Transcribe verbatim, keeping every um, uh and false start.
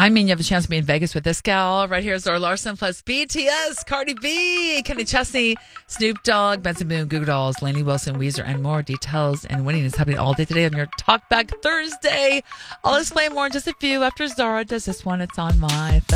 I mean, you have a chance to be in Vegas with this gal. Right here is Zora Larson plus B T S, Cardi B, Kenny Chesney, Snoop Dogg, Benson Boone, Goo Goo Dolls, Lainey Wilson, Weezer, and more. Details and winning is happening all day today on your Talkback Thursday. I'll explain more in just a few after Zara does this one. It's on my phone.